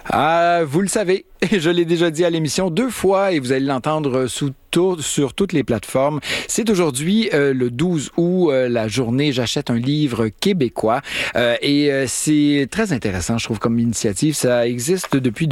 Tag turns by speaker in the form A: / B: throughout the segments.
A: Vous le savez, je l'ai déjà dit à l'émission 2 fois et vous allez l'entendre sur toutes les plateformes. C'est aujourd'hui le 12 août, la journée J'achète un livre québécois. C'est très intéressant, je trouve, comme initiative. Ça existe depuis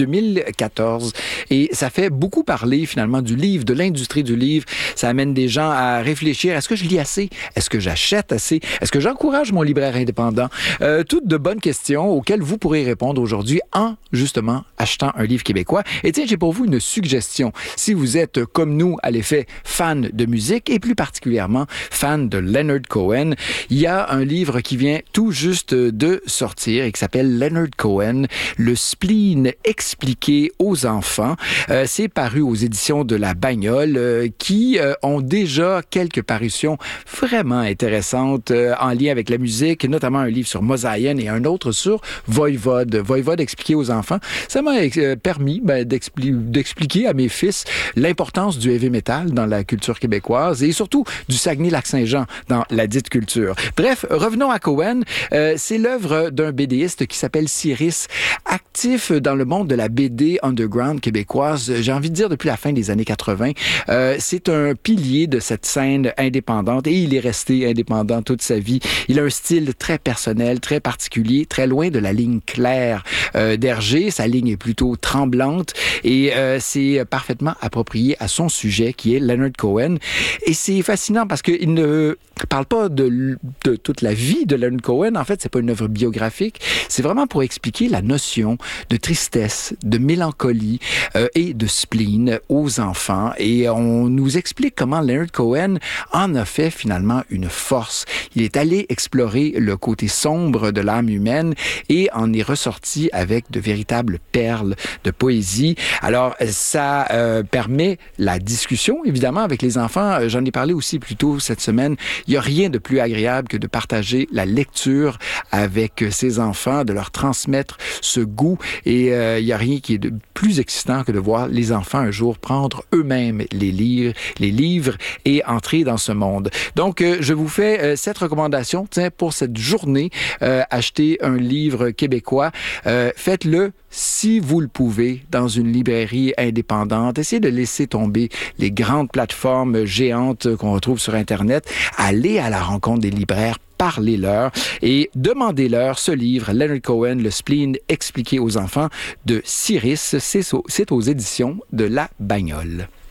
A: 2014 et ça fait beaucoup parler finalement du livre, de l'industrie du livre. Ça amène des gens à réfléchir. Est-ce que je lis assez? Est-ce que j'achète assez? Est-ce que j'encourage mon libraire indépendant? Toutes de bonnes questions auxquelles vous pourrez répondre aujourd'hui en, justement, achetant un livre québécois. Et tiens, j'ai pour vous une suggestion. Si vous êtes, comme nous, à l'effet fan de musique et plus particulièrement fan de Leonard Cohen, il y a un livre qui vient tout juste de sortir et qui s'appelle Leonard Cohen, Le spleen expliqué aux enfants. C'est paru aux éditions de La Bagnole qui ont déjà quelques parutions vraiment intéressantes en lien avec la musique, notamment un livre sur Mosaïen et un autre sur Voivode. Voivode expliqué aux enfants. Ça m'a permis d'expliquer à mes fils l'importance du heavy metal dans la culture québécoise et surtout du Saguenay-Lac-Saint-Jean dans la dite culture. Bref, revenons à Cohen. C'est l'œuvre d'un BDiste qui s'appelle Cyrus, actif dans le monde de la BD underground québécoise, j'ai envie de dire depuis la fin des années 80. C'est un pilier de cette scène indépendante et il est resté indépendant toute sa vie. Il a un style très personnel, très particulier, très loin de la ligne claire d'Hergé. Sa ligne est plutôt tremblante et c'est parfaitement approprié à son sujet qui est Leonard Cohen. Et c'est fascinant parce qu'il ne parle pas de toute la vie de Leonard Cohen. En fait, c'est pas une œuvre biographique. C'est vraiment pour expliquer la notion de tristesse, de mélancolie et de spleen aux enfants. Et on nous explique comment Leonard Cohen en a fait finalement une force. Il est allé explorer le côté sombre de l'âme humaine et en est ressorti avec de véritables perles de poésie. Alors, ça permet la discussion, évidemment, avec les enfants. J'en ai parlé aussi plus tôt cette semaine. Il n'y a rien de plus agréable que de partager la lecture avec ses enfants, de leur transmettre ce goût. Et il n'y a rien qui est de plus excitant que de voir les enfants un jour prendre eux-mêmes les livres et entrer dans ce monde. Donc, je vous fais cette recommandation, tiens, pour cette journée. Achetez un livre québécois. Faites-le si vous le pouvez, dans une librairie indépendante. Essayez de laisser tomber les grandes plateformes géantes qu'on retrouve sur Internet. Allez à la rencontre des libraires, parlez-leur et demandez-leur ce livre, Leonard Cohen, Le spleen expliqué aux enfants de Cyrus. C'est aux éditions de La Bagnole.